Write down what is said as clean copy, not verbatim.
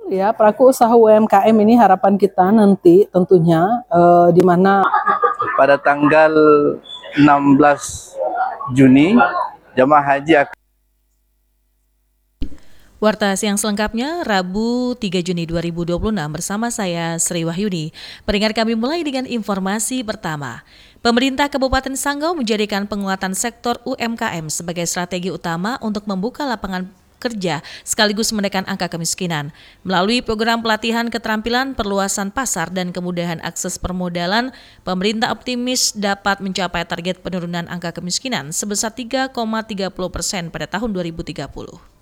Ya, pelaku usaha UMKM ini harapan kita nanti tentunya di mana pada tanggal 16 Juni jemaah haji akan Warta siang selengkapnya Rabu 3 Juni 2026 bersama saya Sri Wahyudi. Pendengar kami mulai dengan informasi pertama. Pemerintah Kabupaten Sanggau menjadikan penguatan sektor UMKM sebagai strategi utama untuk membuka lapangan kerja sekaligus menekan angka kemiskinan. Melalui program pelatihan keterampilan, perluasan pasar, dan kemudahan akses permodalan, pemerintah optimis dapat mencapai target penurunan angka kemiskinan sebesar 3,30% pada tahun 2030.